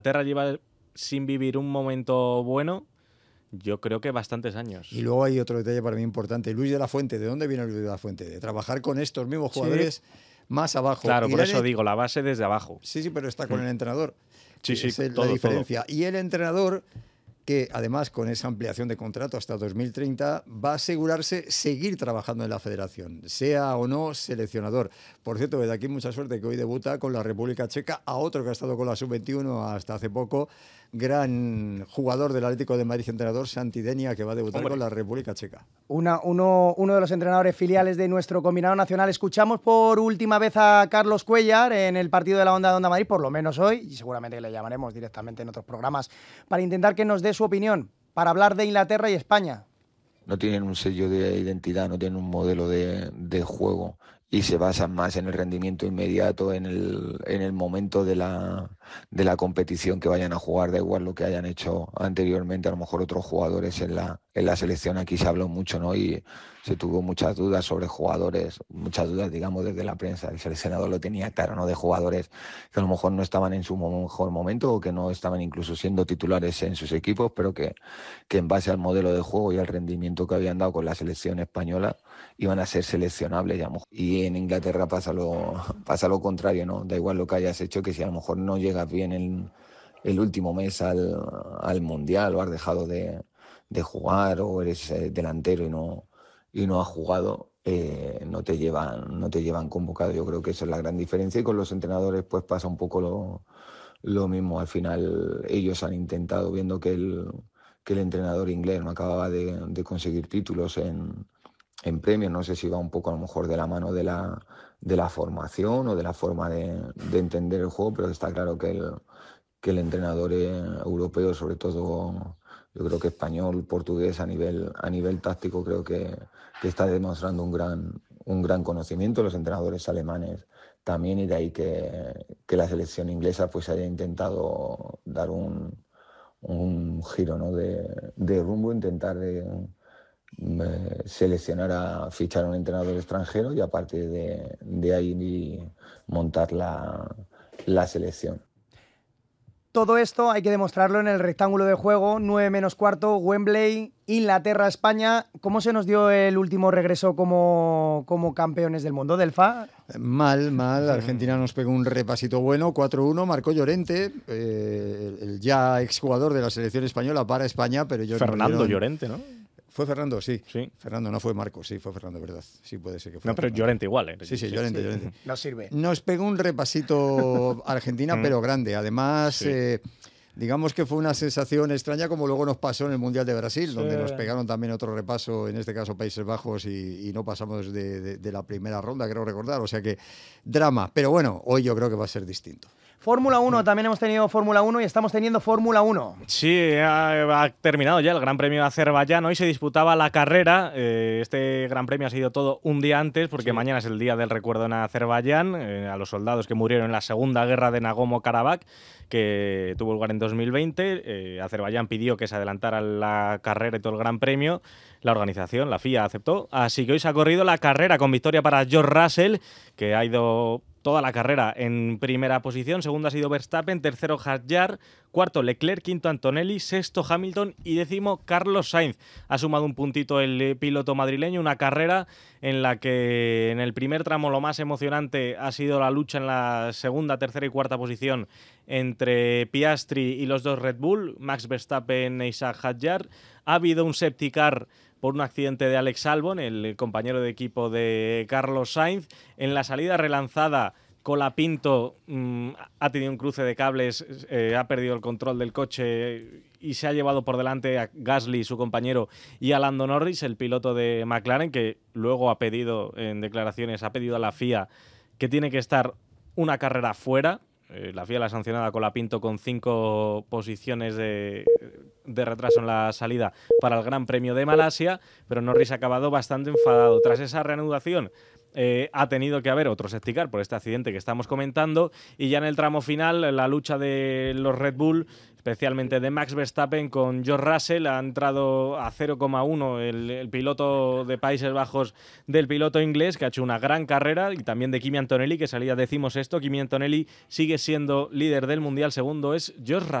Inglaterra lleva sin vivir un momento bueno, yo creo que bastantes años. Y luego hay otro detalle para mí importante. Luis de la Fuente, ¿de dónde viene Luis de la Fuente? De trabajar con estos mismos jugadores más abajo. Claro, por eso digo, la base desde abajo. Sí, pero está con el entrenador. Sí, Esa es todo, la diferencia. todo. Y el entrenador, que además con esa ampliación de contrato hasta 2030 va a asegurarse seguir trabajando en la federación, sea o no seleccionador. Por cierto, desde aquí mucha suerte, que hoy debuta con la República Checa a otro que ha estado con la Sub-21 hasta hace poco, gran jugador del Atlético de Madrid, entrenador Santi Denia, que va a debutar con la República Checa. Uno de los entrenadores filiales de nuestro combinado nacional. Escuchamos por última vez a Carlos Cuéllar en el partido de la Onda de Onda Madrid, por lo menos hoy, y seguramente le llamaremos directamente en otros programas, para intentar que nos dé su opinión, para hablar de Inglaterra y España. No tienen un sello de identidad, no tienen un modelo de juego y se basan más en el rendimiento inmediato, en el momento de la competición que vayan a jugar, da igual lo que hayan hecho anteriormente, a lo mejor otros jugadores en la selección. Aquí se habló mucho, ¿no? Y se tuvo muchas dudas sobre jugadores, muchas dudas, digamos, desde la prensa. El seleccionador lo tenía claro, ¿no? De jugadores que a lo mejor no estaban en su mejor momento o que no estaban incluso siendo titulares en sus equipos, pero que en base al modelo de juego y al rendimiento que habían dado con la selección española iban a ser seleccionables, digamos. Y en Inglaterra pasa lo contrario, ¿no? Da igual lo que hayas hecho, que si a lo mejor no llegas bien el último mes al Mundial o has dejado de jugar o eres delantero y no has jugado, no te llevan convocado. Yo creo que esa es la gran diferencia, y con los entrenadores pues pasa un poco lo mismo. Al final ellos han intentado, viendo que el entrenador inglés no acababa de conseguir títulos en premios, no sé si va un poco a lo mejor de la mano de la formación o de la forma de entender el juego, pero está claro que el entrenador europeo, sobre todo yo creo que español, portugués, a nivel táctico, creo que está demostrando un gran conocimiento. Los entrenadores alemanes también, y de ahí que la selección inglesa pues haya intentado dar un giro, ¿no? de rumbo, intentar fichar a un entrenador extranjero y a partir de ahí montar la selección. Todo esto hay que demostrarlo en el rectángulo de juego, 9 menos cuarto, Wembley, Inglaterra, España. ¿Cómo se nos dio el último regreso como campeones del mundo, Delfa? Mal. Argentina nos pegó un repasito bueno, 4-1, marcó Llorente, el ya exjugador de la selección española para España, pero Fernando Llorente, ¿no? Fue Fernando, sí. Sí. Fernando, no fue Marcos, sí, fue Fernando, ¿verdad? Sí, puede ser que fue. No, pero Llorente igual, ¿eh? Sí, Llorente. Nos sirve. Nos pegó un repasito Argentina, pero grande. Además, digamos que fue una sensación extraña, como luego nos pasó en el Mundial de Brasil, donde nos pegaron también otro repaso, en este caso Países Bajos, y no pasamos de la primera ronda, creo recordar. O sea que drama. Pero bueno, hoy yo creo que va a ser distinto. Fórmula 1, también hemos tenido Fórmula 1 y estamos teniendo Fórmula 1. Sí, ha terminado ya el Gran Premio de Azerbaiyán. Hoy se disputaba la carrera. Este Gran Premio ha sido todo un día antes, porque mañana es el día del recuerdo en Azerbaiyán, a los soldados que murieron en la Segunda Guerra de Nagorno-Karabaj, que tuvo lugar en 2020. Azerbaiyán pidió que se adelantara la carrera y todo el Gran Premio. La organización, la FIA, aceptó. Así que hoy se ha corrido la carrera con victoria para George Russell, que ha ido toda la carrera en primera posición. Segundo ha sido Verstappen, tercero Hadjar, cuarto Leclerc, quinto Antonelli, sexto Hamilton y décimo Carlos Sainz. Ha sumado un puntito el piloto madrileño, una carrera en la que en el primer tramo lo más emocionante ha sido la lucha en la segunda, tercera y cuarta posición entre Piastri y los dos Red Bull, Max Verstappen e Isaac Hadjar. Ha habido un safety car por un accidente de Alex Albon, el compañero de equipo de Carlos Sainz. En la salida relanzada, Colapinto ha tenido un cruce de cables, ha perdido el control del coche y se ha llevado por delante a Gasly, su compañero, y a Lando Norris, el piloto de McLaren, que luego ha pedido en declaraciones, ha pedido a la FIA que tiene que estar una carrera fuera. La FIA la ha sancionado a Colapinto con 5 posiciones de retraso en la salida para el Gran Premio de Malasia, pero Norris ha acabado bastante enfadado. Tras esa reanudación ha tenido que haber otro safety car por este accidente que estamos comentando, y ya en el tramo final la lucha de los Red Bull, especialmente de Max Verstappen con George Russell, ha entrado a 0,1 el piloto de Países Bajos del piloto inglés, que ha hecho una gran carrera, y también de Kimi Antonelli, que salía decimos esto. Kimi Antonelli sigue siendo líder del mundial, segundo es George Russell.